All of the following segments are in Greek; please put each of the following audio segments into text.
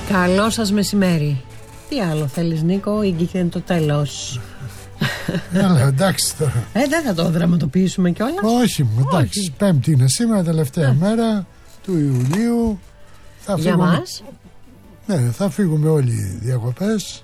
Καλό σας μεσημέρι. Τι άλλο θέλεις, Νίκο, ή και είναι το τέλος? Εντάξει τώρα. Δεν θα το δραματοποιήσουμε κιόλας. Όχι, εντάξει. Πέμπτη είναι σήμερα, τελευταία μέρα του Ιουλίου. Για μας. Ναι, θα φύγουμε όλοι διακοπές.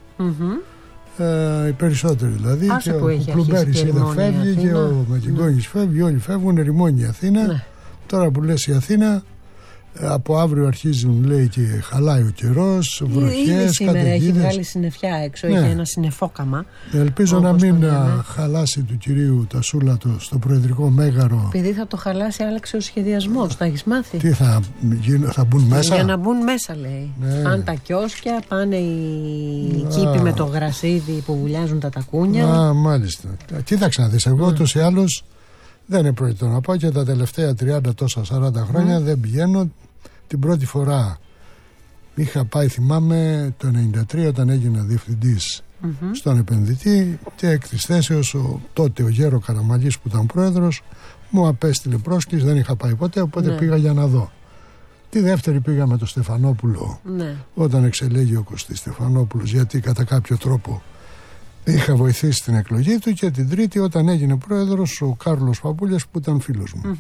Οι περισσότεροι δηλαδή. Άσε και που ο Κλουμπέρης φεύγει και ο Μετσιγκόνης φεύγει. Όλοι φεύγουν, ερημώνει η Αθήνα. Ναι. Τώρα που λες η Αθήνα, από αύριο αρχίζουν, λέει, και χαλάει ο καιρός, βροχές, σήμερα καταιγίδες. έχει βγάλει συννεφιά έξω, Ναι. Είχε ένα συννεφόκαμα. Ελπίζω να μην χαλάσει του κυρίου τα σούλα του στο προεδρικό μέγαρο. Επειδή θα το χαλάσει, άλλαξε ο σχεδιασμός. Τα έχεις μάθει? Τι θα μπουν μέσα? Για να μπουν μέσα, λέει. Ναι. Πάνε τα κιόσκια, πάνε οι κήποι με το γρασίδι που βουλιάζουν τα τακούνια. Μάλιστα. Κοίταξε να δεις, εγώ ούτως ή άλλως δεν είναι πρόκειτο να πάω και τα τελευταία 30-40 χρόνια δεν πηγαίνω. Την πρώτη φορά είχα πάει, θυμάμαι, το 1993 όταν έγινα διευθυντής στον επενδυτή και εκ της θέσεως τότε ο Γέρο Καραμαλής που ήταν πρόεδρος μου απέστειλε πρόσκληση, δεν είχα πάει ποτέ, οπότε πήγα για να δω. Τη δεύτερη πήγα με τον Στεφανόπουλο, όταν εξελέγει ο Κωστής Στεφανόπουλος, γιατί κατά κάποιο τρόπο είχα βοηθήσει την εκλογή του, και την τρίτη όταν έγινε πρόεδρος ο Κάρλος Παπούλιας που ήταν φίλος μου.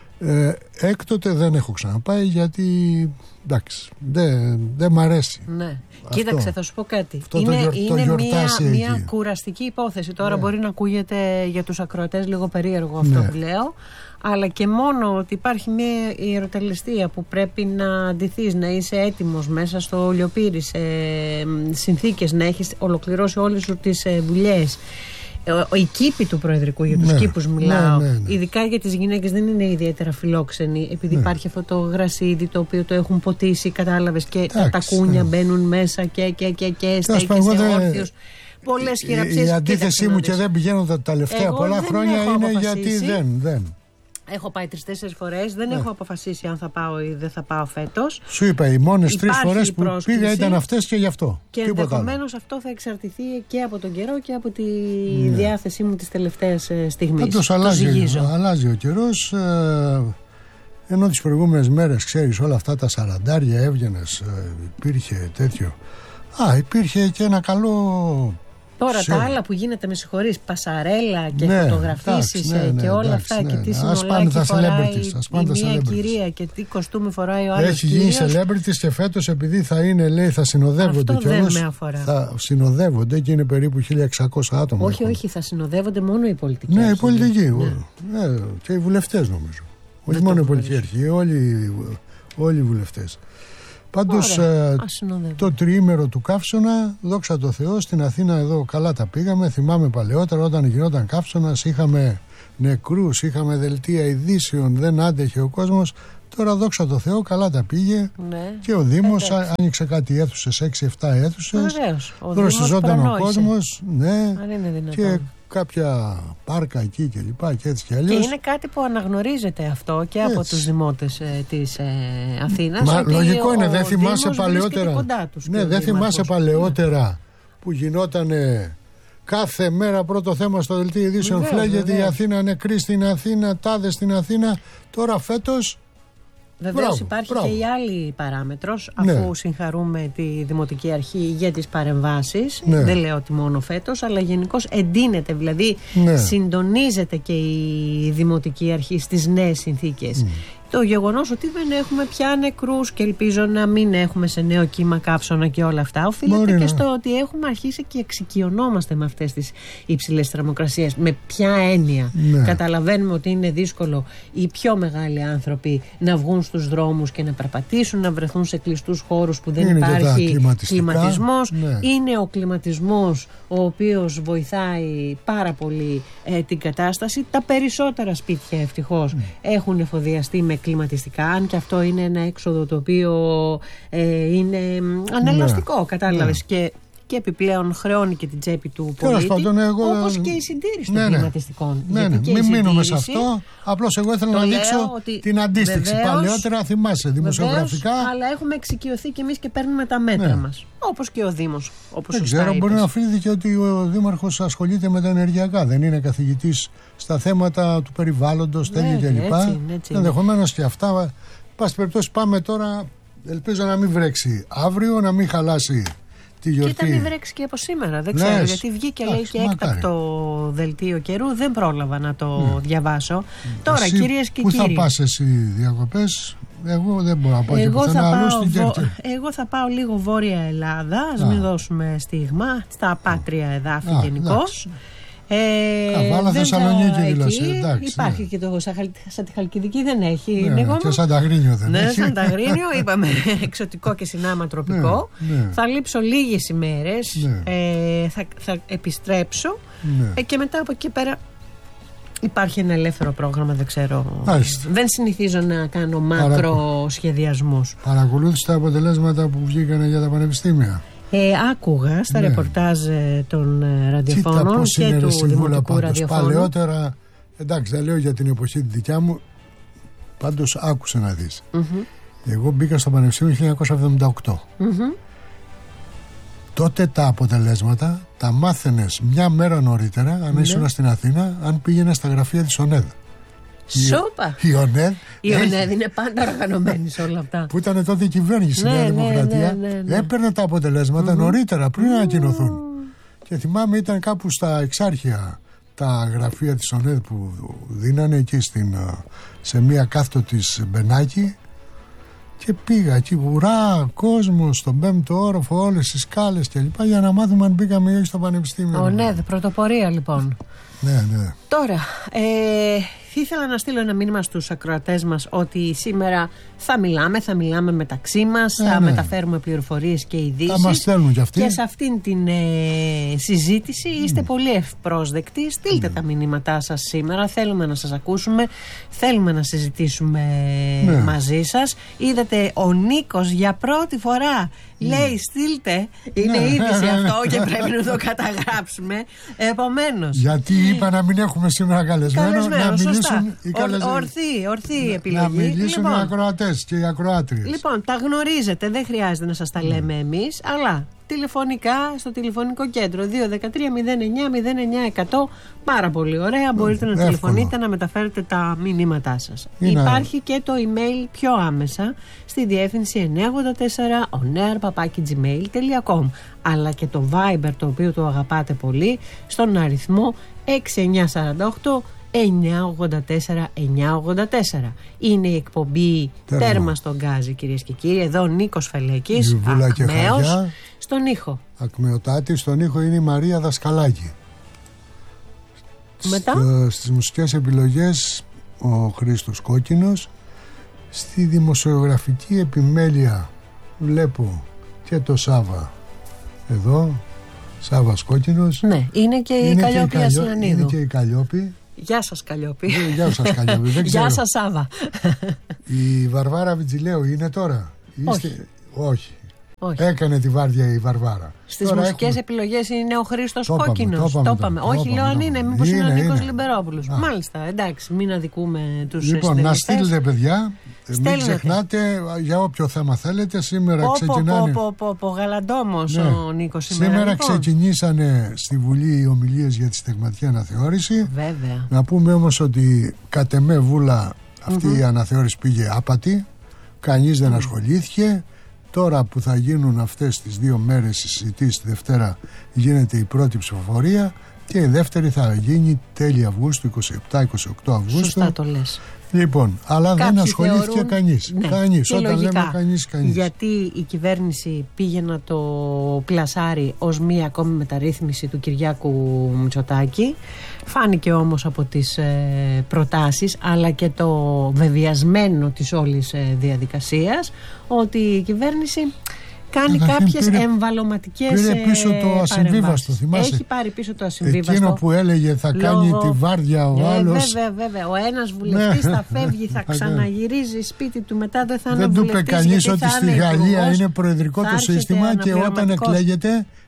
Έκτοτε δεν έχω ξαναπάει γιατί εντάξει, δεν μ' αρέσει. Ναι. Κοίταξε, θα σου πω κάτι. Αυτό Είναι μια εκεί. κουραστική υπόθεση. Τώρα μπορεί να ακούγεται για τους ακροατές λίγο περίεργο αυτό που λέω, αλλά και μόνο ότι υπάρχει μια ιεροτελεστία που πρέπει να αντιθείς, να είσαι έτοιμος μέσα στο Λιοπύρι σε συνθήκες, να έχεις ολοκληρώσει όλες σου τις δουλειές. Οι κήποι του Προεδρικού, για τους κήπους μιλάω, ειδικά για τις γυναίκες δεν είναι ιδιαίτερα φιλόξενοι, επειδή υπάρχει αυτό το γρασίδι το οποίο το έχουν ποτίσει, κατάλαβες, και τα τακούνια μπαίνουν μέσα και στέκεσαι όρθιος. Πολλές χειραψίες. Η αντίθεσή μου και δεν πηγαίνω τα τελευταία πολλά χρόνια είναι γιατί δεν. Έχω πάει 3-4 φορές, δεν έχω αποφασίσει αν θα πάω ή δεν θα πάω φέτος. Σου είπα, οι μόνες 3 φορές που πήγα ήταν αυτές και γι' αυτό. Και ενδεχομένως αυτό θα εξαρτηθεί και από τον καιρό και από τη διάθεσή μου τις τελευταίες στιγμές. Πάντως αλλάζει ο καιρός. Ενώ τις προηγούμενες μέρες, ξέρεις, όλα αυτά τα 40 έβγαινες, υπήρχε τέτοιο. Υπήρχε και ένα καλό. Τώρα τα άλλα που γίνεται, με συγχωρείς, πασαρέλα και φωτογραφίσεις και όλα αυτά, και τι συνολάκι φοράει η μία κυρία και τι κοστούμι φοράει ο άλλος. Έχει γίνει celebrities και φέτος, επειδή θα είναι, λέει, θα συνοδεύονται κιόλας. Θα συνοδεύονται και είναι περίπου 1600 άτομα. Όχι, θα συνοδεύονται μόνο οι πολιτικοί. Ναι, οι πολιτικοί. Και οι βουλευτές νομίζω. Όχι μόνο η πολιτική αρχή, όλοι οι βουλευτές. Πάντως το τριήμερο του Καύσωνα, δόξα τω Θεώ, στην Αθήνα εδώ καλά τα πήγαμε. Θυμάμαι παλαιότερα όταν γινόταν Καύσωνας είχαμε νεκρούς, είχαμε δελτία ειδήσεων, δεν άντεχε ο κόσμος. Τώρα δόξα τω Θεώ καλά τα πήγε και ο Δήμος άνοιξε κάτι αίθουσες, 6-7 αίθουσες. Δροσιζόταν ο κόσμος, και κάποια πάρκα εκεί και λοιπά και έτσι και αλλιώς. Και είναι κάτι που αναγνωρίζεται αυτό και από τους δημότες της Αθήνας. Λογικό είναι, δεν θυμάσαι παλαιότερα. Δεν θυμάσαι παλαιότερα που γινότανε κάθε μέρα πρώτο θέμα στο δελτίο ειδήσεων. Φλέγεται η Αθήνα, νεκρή στην Αθήνα, τάδε στην Αθήνα. Τώρα φέτος. Βεβαίως υπάρχει και η άλλη παράμετρος, αφού συγχαρούμε τη Δημοτική Αρχή για τις παρεμβάσεις. Δεν λέω ότι μόνο φέτος, αλλά γενικώς εντείνεται, δηλαδή συντονίζεται και η Δημοτική Αρχή στις νέες συνθήκες. Το γεγονός ότι δεν έχουμε πια νεκρούς και ελπίζω να μην έχουμε σε νέο κύμα Καύσωνα και όλα αυτά, οφείλεται και στο ότι έχουμε αρχίσει και εξοικειωνόμαστε με αυτές τις υψηλές θερμοκρασίες. Με ποια έννοια? Καταλαβαίνουμε ότι είναι δύσκολο οι πιο μεγάλοι άνθρωποι να βγουν στους δρόμους και να περπατήσουν, να βρεθούν σε κλειστούς χώρους που δεν υπάρχει κλιματισμός. Είναι ο κλιματισμός ο οποίος βοηθάει πάρα πολύ την κατάσταση. Τα περισσότερα σπίτια ευτυχώς έχουν εφοδιαστεί με κλιματιστικά, αν και αυτό είναι ένα έξοδο το οποίο είναι ανελαστικό, κατάλαβες, και επιπλέον χρεώνει και την τσέπη του πολίτη, όπως και η συντήρηση των κλιματιστικών. Μην μείνουμε σε αυτό. Απλώς εγώ ήθελα να δείξω την αντίστοιξη. Παλαιότερα θυμάσαι δημοσιογραφικά. Αλλά έχουμε εξοικειωθεί κι εμείς και παίρνουμε τα μέτρα μας. Όπως και ο Δήμος. Δεν ξέρω, μπορεί να οφείλεται και ότι ο Δήμαρχος ασχολείται με τα ενεργειακά. Δεν είναι καθηγητής στα θέματα του περιβάλλοντος, τέτοια κλπ. Ενδεχομένως και αυτά. Πάση περιπτώσει, πάμε τώρα Ελπίζω να μην βρέξει αύριο, να μην χαλάσει τη γιορτή. Κοίτα, μην βρέξει και από σήμερα. Δεν ξέρω, γιατί βγήκε λέει και έκτακτο δελτίο καιρού. Δεν πρόλαβα να το διαβάσω. Τώρα, κυρίες και κύριοι. Πού θα πας εσύ διακοπές? Εγώ δεν μπορώ να πάω εγώ θα πάω λίγο Βόρεια Ελλάδα. Ας μην δώσουμε στίγμα στα πάτρια εδάφη γενικώς. Καβάλα, Θεσσαλονίκη δηλαδή. Υπάρχει και το σαν τη Χαλκιδική, δεν έχει. Και Σανταγρίνιο δεν έχει. Ναι, Σανταγρίνιο, είπαμε εξωτικό και συνάμα τροπικό. Θα λείψω λίγες ημέρες, θα επιστρέψω και μετά από εκεί πέρα υπάρχει ένα ελεύθερο πρόγραμμα, δεν ξέρω. Δεν συνηθίζω να κάνω μακροσχεδιασμούς. Παρακολούθησε τα αποτελέσματα που βγήκαν για τα πανεπιστήμια? Άκουγα στα ρεπορτάζ των ραδιοφώνων και του Δημοτικού Ραδιοφώνου. Παλαιότερα, εντάξει, δεν λέω για την εποχή τη δικιά μου, πάντως άκουσε να δεις. Εγώ μπήκα στο Πανεπιστήμιο 1978. Τότε τα αποτελέσματα τα μάθαινες μια μέρα νωρίτερα, αν ήσουν στην Αθήνα, αν πήγαινε στα γραφεία της ΟΝΕΔ. Σούπα! Η ΟΝΕΔ είναι πάντα οργανωμένη σε όλα αυτά. Που ήταν τότε η κυβέρνηση στη Νέα Δημοκρατία. Έπαιρνε τα αποτελέσματα νωρίτερα, πριν ανακοινωθούν. Και θυμάμαι, ήταν κάπου στα Εξάρχεια τα γραφεία της ΟΝΕΔ που δίνανε εκεί σε μία κάθετο της Μπενάκη. Και πήγα εκεί, ουρά, κόσμο, στον 5ο όροφο, όλες τις σκάλες κλπ. Για να μάθουμε αν μπήκαμε ή όχι στο πανεπιστήμιο. ΟΝΕΔ, πρωτοπορία λοιπόν. Ναι. Τώρα, ήθελα να στείλω ένα μήνυμα στους ακροατές μας ότι σήμερα θα μιλάμε μεταξύ μας, θα μεταφέρουμε πληροφορίες και ειδήσεις. Θα μας στέλνουν κι αυτοί. Και σε αυτήν την συζήτηση είστε πολύ ευπρόσδεκτοι. Στείλτε τα μηνύματά σας σήμερα. Θέλουμε να σας ακούσουμε. Θέλουμε να συζητήσουμε μαζί σας. Είδατε, ο Νίκος για πρώτη φορά λέει στείλτε. Είναι είδηση αυτό και πρέπει να το καταγράψουμε. Επομένως. Γιατί είπα να μην έχουμε σήμερα καλεσμένο, να μιλήσουν οι καλεσμένοι. Ορθή επιλογή. Να μιλήσουν οι ακροατές και οι ακροάτριες. Λοιπόν, τα γνωρίζετε, δεν χρειάζεται να σας τα λέμε εμείς, αλλά τηλεφωνικά στο τηλεφωνικό κέντρο 213-09-09-100. Πάρα πολύ ωραία. Μπορείτε να τηλεφωνείτε, να μεταφέρετε τα μηνύματά σας. Υπάρχει και το email πιο άμεσα στη διεύθυνση 984 oneair@gmail.com, αλλά και το Viber, το οποίο το αγαπάτε πολύ, στον αριθμό 6948 984-984. Είναι η εκπομπή Τέρμα στον Γκάζι, κυρίες και κύριοι. Εδώ ο Νίκος Φελέκης, Ακμαίος, στον ήχο. Ακμαιωτάτη, στον ήχο είναι η Μαρία Δασκαλάκη. Μετά στις μουσικές επιλογές ο Χρήστος Κόκκινος. Στη δημοσιογραφική επιμέλεια βλέπω και το Σάβα εδώ, Σάβας Κόκκινος. Ναι, είναι και η Καλλιόπη Ασλανίδου. Είναι και η Καλλιόπη. Γεια σας Καλλιόπη. Γεια σας Καλλιόπη. Γεια σας Σάβα. Η Βαρβάρα Βιτζιλέου είναι τώρα? Όχι. Έκανε τη βάρδια η Βαρβάρα. Στις μουσικές επιλογές είναι ο Χρήστος Κόκκινος. Το είπαμε. Όχι, λέω αν είναι, μήπως είναι ο Νίκος Λιμπερόπουλος. Μάλιστα, εντάξει, μην αδικούμε τους Λοιπόν, να στείλετε παιδιά. Μην ξεχνάτε, για όποιο θέμα θέλετε. Σήμερα ξεκινάνε. Γαλαντόμος ο Νίκος σήμερα ξεκινήσανε στη Βουλή οι ομιλίες για τη συνταγματική αναθεώρηση. Βέβαια. Να πούμε όμως ότι κατ' εμέ Βούλα αυτή η αναθεώρηση πήγε άπατη. Κανείς δεν ασχολήθηκε. Τώρα που θα γίνουν αυτές τις 2 μέρες οι συζητήσεις, τη Δευτέρα γίνεται η πρώτη ψηφοφορία και η δεύτερη θα γίνει τέλη Αυγούστου, 27-28 Αυγούστου. Σωστά το λες. Λοιπόν, αλλά δεν ασχολήθηκε κανείς. Κανείς, όταν λέμε κανείς. Γιατί η κυβέρνηση πήγε να το πλασάρει ως μία ακόμη μεταρρύθμιση του Κυριάκου Μητσοτάκη. Φάνηκε όμως από τις προτάσεις αλλά και το βεβαιασμένο της όλης διαδικασίας ότι η κυβέρνηση κάνει κάποιες εμβαλωματικές πήρε πίσω το ασυμβίβαστο, θυμάσαι. Έχει πάρει πίσω το ασυμβίβαστο. Εκείνο που έλεγε θα κάνει τη βάρδια ο άλλος. Βέβαια. Ο ένας βουλευτής θα φεύγει, θα ξαναγυρίζει σπίτι του, μετά δεν θα είναι βουλευτής. Δεν του είπε κανείς ότι στη Γαλλία είναι προεδρικό το σύστημα και όταν εκλέγεται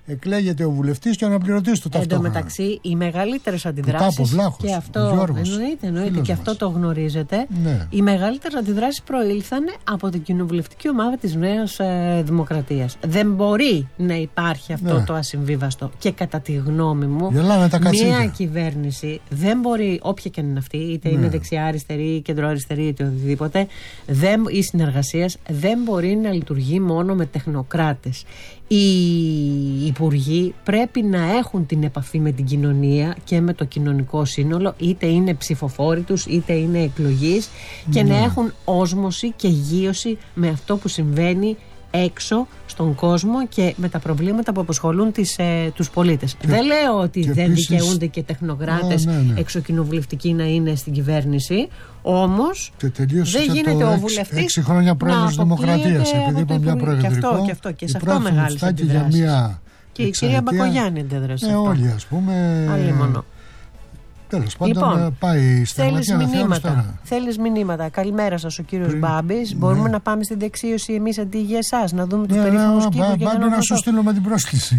εκλέγεται ο βουλευτής και ο αναπληρωτής του ταυτόχρονα. Εν τω μεταξύ, οι μεγαλύτερες αντιδράσεις. Βλάχος, και αυτό εννοείται και αυτό το γνωρίζετε. Ναι. Οι μεγαλύτερες αντιδράσεις προήλθαν από την κοινοβουλευτική ομάδα της Νέας Δημοκρατίας. Δεν μπορεί να υπάρχει αυτό το ασυμβίβαστο. Και κατά τη γνώμη μου, μια κυβέρνηση δεν μπορεί, όποια και είναι αυτή, είτε είναι δεξιά, αριστερή, κεντροαριστερή, είτε οτιδήποτε, ή συνεργασίας, δεν μπορεί να λειτουργεί μόνο με τεχνοκράτες. Οι υπουργοί πρέπει να έχουν την επαφή με την κοινωνία και με το κοινωνικό σύνολο, είτε είναι ψηφοφόροι τους είτε είναι εκλογείς, και να έχουν όσμωση και γείωση με αυτό που συμβαίνει έξω στον κόσμο και με τα προβλήματα που απασχολούν τους πολίτες. Δεν λέω ότι δεν δικαιούνται και τεχνοκράτες εξοκοινοβουλευτικοί να είναι στην κυβέρνηση, όμως δεν γίνεται ο βουλευτής 6 χρόνια πρόεδρος Δημοκρατίας, επειδή είπα μια προεδρικό, και σε αυτό μεγάλες αντιδράσεις. Και η κυρία Μπακογιάννη αντέδρασε αυτό. Όλοι, ας πούμε. Αλλήμονο. Τέλος πάντων, πάει στην Αγγλία. Θέλεις μηνύματα. Καλημέρα σας, ο κύριος Μπάμπης. Μπορούμε να πάμε στην δεξίωση εμείς αντί για εσάς, να δούμε τους περίφημους κύβους. Μπάμπη, να σου στείλω με την πρόσκληση.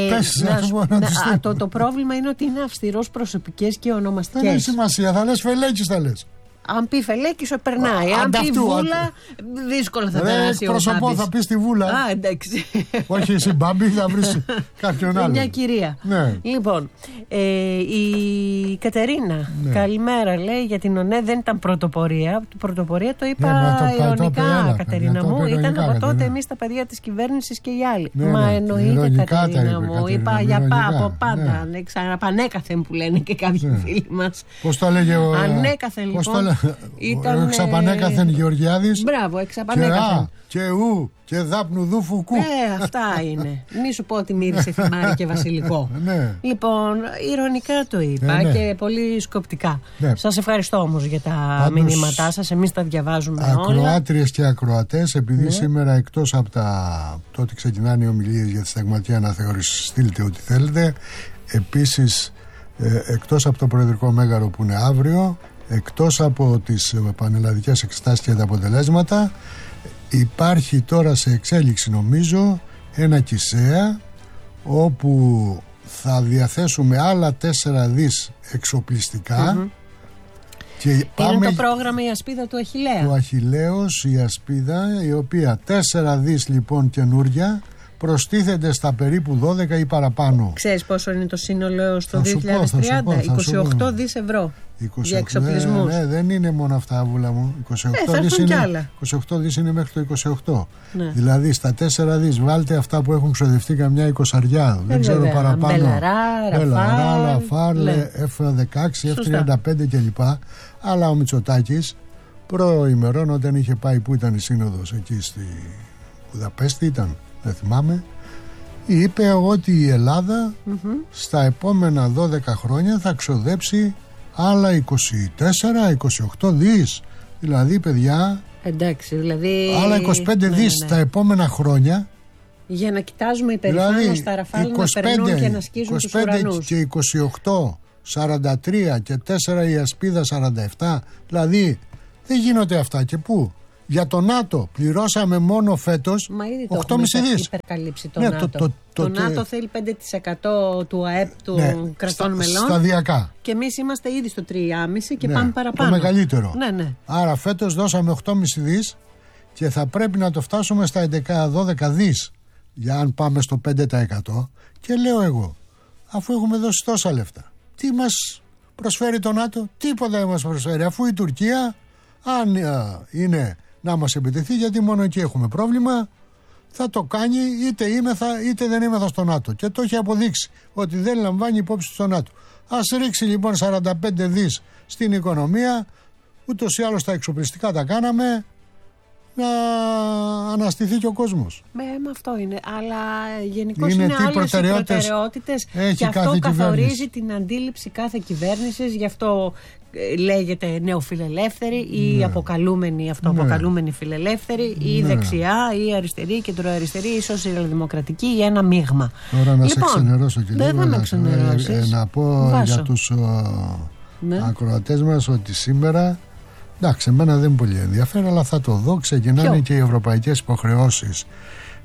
Το πρόβλημα είναι ότι είναι αυστηρός προσωπικές και ονομαστικές. Δεν έχει σημασία, θα λες Φελέκης, θα λες. Αν πει Φελέκης, περνάει. Αν πει Βούλα, δύσκολα θα περάσει. Προσωπό θα πει στη Βούλα. Εντάξει. Όχι εσύ Μπάμπη, θα βρεις κάποιον άλλο. Μια κυρία. Λοιπόν, η Κατερίνα, καλημέρα, λέει, για την ΟΝΕ δεν ήταν πρωτοπορία. Πρωτοπορία το είπα ειρωνικά, Κατερίνα μου. Ήταν από τότε εμείς τα παιδιά της κυβέρνησης και οι άλλοι. Μα εννοείται, Κατερίνα μου. Είπα για από πάντα. Ανέκαθεν που λένε και κάποιοι φίλοι μας. Πώς το έλεγε ο. Ανέκαθεν λοιπόν. Ο εξαπανέκαθεν Γεωργιάδης. Μπράβο, εξαπανέκαθεν. Και ου και δάπνου δου φουκού. Αυτά είναι. Μη σου πω ότι μύρισε θυμάρι και βασιλικό. Λοιπόν, ειρωνικά το είπα και πολύ σκοπτικά. Σας ευχαριστώ όμως για τα μηνύματά σας. Εμείς τα διαβάζουμε όλα. Ακροάτριες και ακροατές, επειδή σήμερα εκτός από το ότι ξεκινάνε οι ομιλίες για τη συνταγματική αναθεώρηση, στείλτε ό,τι θέλετε. Επίσης, εκτός από το προεδρικό μέγαρο που είναι αύριο, εκτός από τις πανελλαδικές εξετάσεις και τα αποτελέσματα, υπάρχει τώρα σε εξέλιξη, νομίζω, ένα ΚΙΣΕΑ όπου θα διαθέσουμε άλλα 4 δις εξοπλιστικά. Και είναι το πρόγραμμα η ασπίδα του Αχιλλέα. Το Αχιλλέος, η ασπίδα, η οποία 4 δις λοιπόν καινούρια προστίθεται στα περίπου 12 ή παραπάνω. Ξέρεις πόσο είναι το σύνολο στο 2030? 28 δις ευρώ για εξοπλισμούς. Ναι, δεν είναι μόνο αυτά, Βούλα μου. 28 δις είναι μέχρι το 28. Ναι. Δηλαδή στα 4 δις βάλτε αυτά που έχουν ξοδευτεί καμιά 20αριά. Δεν ξέρω παραπάνω. Μπελαρά, Ραφάλ, F-16, F-35 κλπ. Αλλά ο Μητσοτάκης προημερών, όταν είχε πάει, που ήταν η σύνοδος εκεί στη Βουδαπέστη, ήταν, δεν θυμάμαι, είπε ότι η Ελλάδα στα επόμενα 12 χρόνια θα ξοδέψει άλλα 24-28 δις. Δηλαδή, παιδιά, εντάξει, δηλαδή, άλλα 25 δις τα επόμενα χρόνια. Για να κοιτάζουμε υπερηφάνως στα Ραφάλ να περνούν και να σκίζουν τους ουρανούς. 25 και 28, 43 και 4 η ασπίδα 47. Δηλαδή, δεν γίνονται αυτά. Και πού? Για το ΝΑΤΟ πληρώσαμε μόνο φέτος 8,5 δις. Υπερκαλύψει το ΝΑΤΟ. Το ΝΑΤΟ θέλει 5% του ΑΕΠ των κρατών μελών. Σταδιακά. Και εμείς είμαστε ήδη στο 3,5 και πάμε παραπάνω. Το μεγαλύτερο. Ναι. Άρα φέτος δώσαμε 8,5 δις και θα πρέπει να το φτάσουμε στα 11-12 δις. Για αν πάμε στο 5%. Και λέω εγώ, αφού έχουμε δώσει τόσα λεφτά, τι μας προσφέρει το ΝΑΤΟ? Τίποτα δεν μας προσφέρει. Αφού η Τουρκία, αν είναι να μας επιτεθεί, γιατί μόνο εκεί έχουμε πρόβλημα, θα το κάνει είτε δεν είμεθα στο ΝΑΤΟ. Και το έχει αποδείξει ότι δεν λαμβάνει υπόψη στο ΝΑΤΟ. Ας ρίξει λοιπόν 45 δις στην οικονομία, ούτως ή άλλως τα εξοπλιστικά τα κάναμε, να αναστηθεί και ο κόσμος. Με αυτό είναι. Αλλά γενικώς είναι άλλες οι προτεραιότητες και αυτό καθορίζει την αντίληψη κάθε κυβέρνησης. Γι' αυτό λέγεται νεοφιλελεύθερη ή αποκαλούμενη, αυτοαποκαλούμενη φιλελεύθερη ή δεξιά ή αριστερή ή κεντροαριστερή ή σοσιαλδημοκρατική ή ένα μείγμα. Τώρα να σε ξενερώσω και λίγο, να πω για τους ακροατές μας ότι σήμερα, εντάξει, εμένα δεν πολύ ενδιαφέρει, αλλά θα το δω, ξεκινάνε και οι ευρωπαϊκές υποχρεώσεις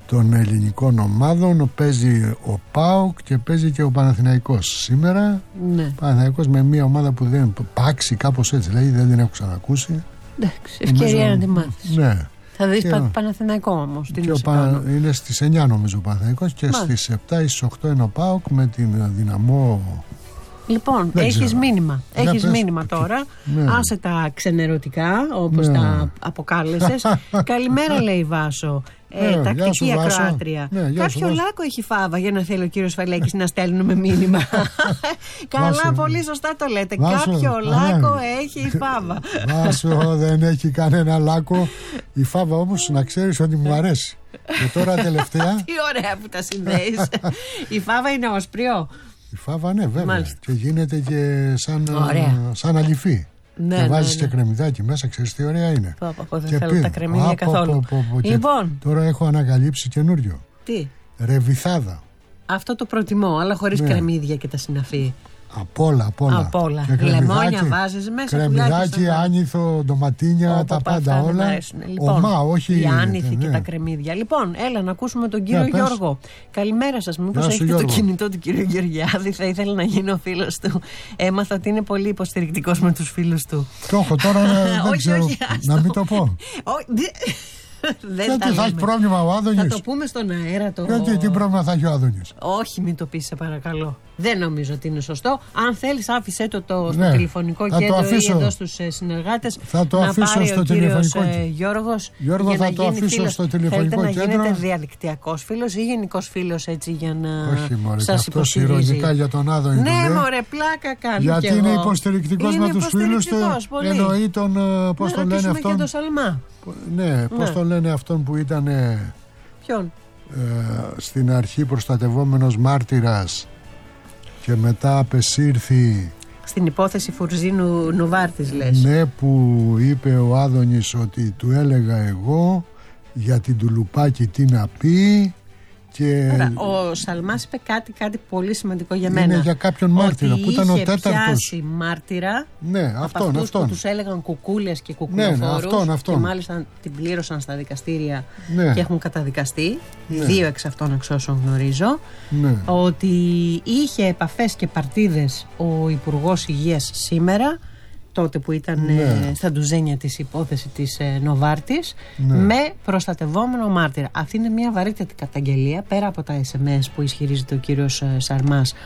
των ελληνικών ομάδων. Παίζει ο ΠΑΟΚ και παίζει και ο Παναθηναϊκός σήμερα. Ναι. Παναθηναϊκός με μια ομάδα που δεν πάξει, κάπως έτσι δηλαδή, δεν την έχω ξανακούσει. Εντάξει, ευκαιρία να τη μάθεις. Ναι. Θα δεις Παναθηναϊκό όμως. Είναι στις 9 νομίζω ο Παναθηναϊκός και στις 7 ή στις 8 είναι ο ΠΑΟΚ με την Δυναμό. Λοιπόν, έχεις μήνυμα. Έχεις μήνυμα τώρα. Ναι. Άσε τα ξενερωτικά, όπως τα αποκάλεσες. Καλημέρα, λέει Βάσο. Τακτική ακροάτρια. Κάποιο λάκκο έχει Φάβα για να θέλει ο κύριος Φαλέκης να στέλνουμε μήνυμα. Καλά, πολύ σωστά το λέτε. Κάποιο λάκκο έχει η Φάβα. Βάσο, δεν έχει κανένα λάκκο. Η Φάβα όμως να ξέρεις ότι μου αρέσει. Και τώρα τελευταία. Τι ωραία που τα συνδέεις. Η Φάβα είναι όσπριο. Η Φάβα, ναι, βέβαια. Μάλιστα. Και γίνεται και σαν αληφή. Ναι, και βάζεις ναι. και κρεμμυδάκι μέσα, ξέρεις τι ωραία είναι. Δεν θέλω τα κρεμμύδια καθόλου. Λοιπόν. Τώρα έχω ανακαλύψει καινούριο. Τι? Ρεβιθάδα. Αυτό το προτιμώ, αλλά χωρίς κρεμμύδια και τα συναφή. Απ' όλα. Λεμόνια βάζεις μέσα. Κρεμμυδάκι, άνηθο, ντοματίνια, τα πάντα όλα. Λοιπόν, όχι οι άνηθοι και τα κρεμμύδια. Λοιπόν, έλα να ακούσουμε τον κύριο Γιώργο. Καλημέρα σας. Μήπως έχετε το κινητό του κύριου Γεωργιάδη? Θα ήθελα να γίνω φίλος του. Έμαθα ότι είναι πολύ υποστηρικτικός με τους φίλους του. Το έχω τώρα, δεν ξέρω. Να μην το πω. Γιατί θα έχει πρόβλημα ο Άδωνης? Θα το πούμε στον αέρα το. Γιατί τι πρόβλημα θα έχει ο Άδωνης? Όχι, μην το πεις, σε παρακαλώ. Δεν νομίζω ότι είναι σωστό. Αν θέλεις, άφησε το στο τηλεφωνικό κέντρο ή εδώ στους συνεργάτες. Θα το αφήσω στο τηλεφωνικό κέντρο. Γιώργο, θα το αφήσω στο τηλεφωνικό κέντρο. Θέλετε να γίνετε διαδικτυακός φίλος ή γενικός φίλος, έτσι, για να σας υποστηρίζει? Όχι, μωρέ, ηρωνικά για τον Άδωνη. Ναι, μωρέ, πλάκα κάνει. Γιατί είναι υποστηρικτικός με τους φίλους του. Εννοεί τον. Πώς τον λένε αυτόν? Και τον Σαλμά. Ναι, πώς τον λένε αυτόν που ήταν. Ποιον? Στην αρχή προστατευόμενος μάρτυρας και μετά απεσύρθη. Στην υπόθεση Φουρζίνου Νοβάρτης, λες? Ναι, που είπε ο Άδωνης ότι του έλεγα εγώ για την Τουλουπάκη τι να πει. Και ο Σαλμάς είπε κάτι πολύ σημαντικό για μένα. Είναι για κάποιον μάρτυρα που ήταν ο τέταρτος. Είχε πιάσει μάρτυρα. Ναι, αυτόν. Που τους έλεγαν κουκούλες και κουκουλοφόρους. Ναι, και μάλιστα την πλήρωσαν στα δικαστήρια και έχουν καταδικαστεί. Ναι. 2 εξ αυτών, εξ όσων γνωρίζω. Ναι. Ότι είχε επαφές και παρτίδες ο Υπουργός Υγείας σήμερα, τότε που ήταν στα ντουζένια της υπόθεση της Νοβάρτης, με προστατευόμενο μάρτυρα. Αυτή είναι μια βαρύτατη καταγγελία, πέρα από τα SMS που ισχυρίζεται ο κύριος Σαλμάς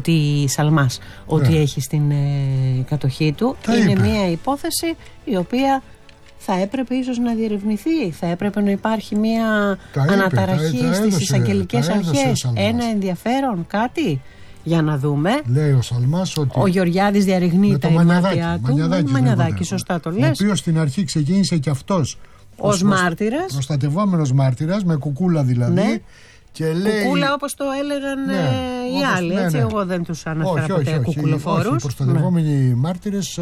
ότι έχει στην κατοχή του. Είναι μια υπόθεση η οποία θα έπρεπε ίσως να διερευνηθεί. Θα έπρεπε να υπάρχει μια αναταραχή στις εισαγγελικές αρχές. Ένα ενδιαφέρον, κάτι. Για να δούμε. Λέει ο Σαλμάς ότι ο Γεωργιάδης διαρριγνεί τα ημάτια του. Μανιαδάκη, σωστά το λες. Ο οποίος στην αρχή ξεκίνησε και αυτός ως μάρτυρας. Προστατευόμενος μάρτυρας, με κουκούλα δηλαδή. Ναι. Και λέει... Κουκούλα όπως το έλεγαν οι άλλοι. Έτσι, εγώ δεν τους αναφέρα ποτέ κουκουλοφόρους. Οι προστατευόμενοι μάρτυρες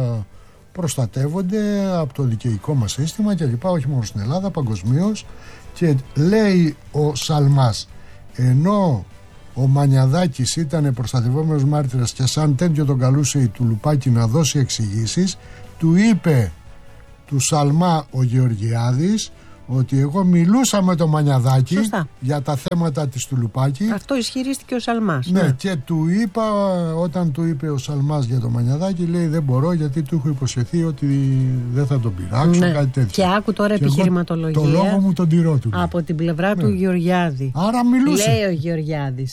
προστατεύονται από το δικαιικό μας σύστημα και λοιπά, όχι μόνο στην Ελλάδα, παγκοσμίως. Και λέει ο Σαλμάς, ενώ ο Μανιαδάκης ήταν προστατευόμενος μάρτυρας και σαν τέτοιο τον καλούσε η Τουλουπάκη να δώσει εξηγήσεις, του είπε του Σαλμά ο Γεωργιάδης ότι εγώ μιλούσα με τον Μανιαδάκη για τα θέματα της Τουλουπάκη. Αυτό ισχυρίστηκε ο Σαλμάς. Ναι, και του είπα, όταν του είπε ο Σαλμάς για τον Μανιαδάκη, λέει δεν μπορώ γιατί του έχω υποσχεθεί ότι δεν θα τον πειράξω, κάτι τέτοιο. Και άκου τώρα επιχειρηματολογία. Το λόγο μου τον τηρώ του. Από την πλευρά του Γεωργιάδη. Άρα μιλούσε. Λέει ο Γεωργιάδης.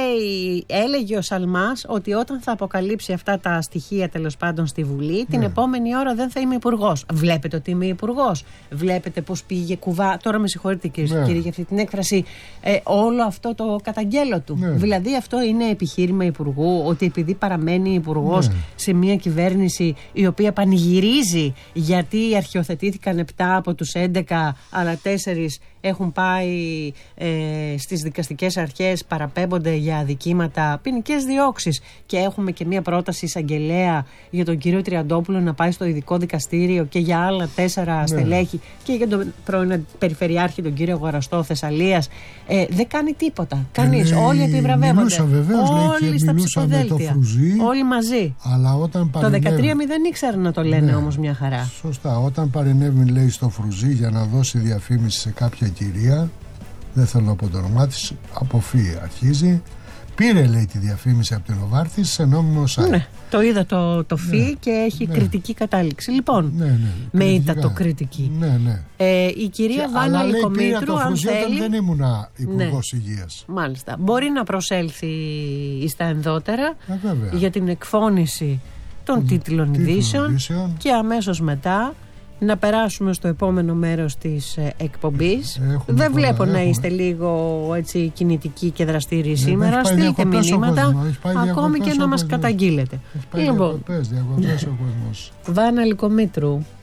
Έλεγε ο Σαλμάς ότι όταν θα αποκαλύψει αυτά τα στοιχεία τέλος πάντων στη Βουλή, την επόμενη ώρα δεν θα είμαι υπουργός. Βλέπετε ότι είμαι υπουργός. Βλέπετε πώς πήγε κουβά. Τώρα με συγχωρείτε κύριε για αυτή την έκφραση. Όλο αυτό το καταγγέλλω του. Δηλαδή αυτό είναι επιχείρημα υπουργού, ότι επειδή παραμένει υπουργός σε μια κυβέρνηση η οποία πανηγυρίζει γιατί αρχιοθετήθηκαν 7 από τους 11, αλλά 4 έχουν πάει στις δικαστικές αρχές, παραπέμπονται για αδικήματα, ποινικές διώξεις, και έχουμε και μια πρόταση εισαγγελέα για τον κύριο Τριαντόπουλο να πάει στο ειδικό δικαστήριο και για άλλα 4 στελέχη και για τον πρώην περιφερειάρχη τον κύριο Αγοραστό Θεσσαλίας. Δεν κάνει τίποτα. Κανείς. Όλοι επιβραβεύονται. Μιλούσα βεβαίως, όλοι στα ψηφοδέλτια. Όλοι μαζί. Αλλά όταν το 2013 δεν ήξεραν να το λένε όμως μια χαρά. Σωστά. Όταν παρενέβη, λέει, στο Φρουζί για να δώσει διαφήμιση σε κάποια κυρία, δεν θέλω να πω το όνομά της, από ΦΥ αρχίζει. Πήρε, λέει, τη διαφήμιση από την Νοβάρτις σε νόμιμο site. Ναι, το είδα το ΦΥ και έχει κριτική κατάληξη. Λοιπόν, με ήττα το κριτική. Η κυρία Βάνα Λικομήτρου, αν θέλει. Δεν ήμουνα υπουργός υγείας. Μάλιστα. Μπορεί να προσέλθει στα ενδότερα για την εκφώνηση των τίτλων ειδήσεων και αμέσως μετά να περάσουμε στο επόμενο μέρος της εκπομπής. Δεν βλέπω να είστε λίγο έτσι κινητικοί και δραστήριοι σήμερα. Στείλτε μηνύματα, ακόμη και να μας καταγγείλετε. Λοιπόν, διακοπές ο κόσμος. Βάνα Λικομήτρου.